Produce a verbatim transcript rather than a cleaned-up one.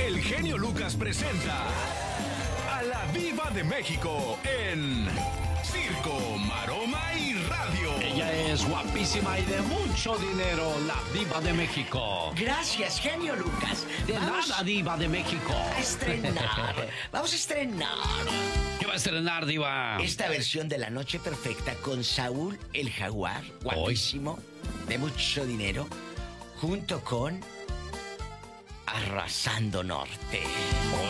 El genio Lucas presenta a la Diva de México en Circo, Maroma y Radio. Ella es guapísima y de mucho dinero, la Diva de México. Gracias, genio Lucas. De Vamos nada, Diva de México. a estrenar. Vamos a estrenar ¿Qué va a estrenar, Diva? esta versión de La Noche Perfecta con Saúl el Jaguar, guapísimo, de mucho dinero, junto con Arrasando Norte.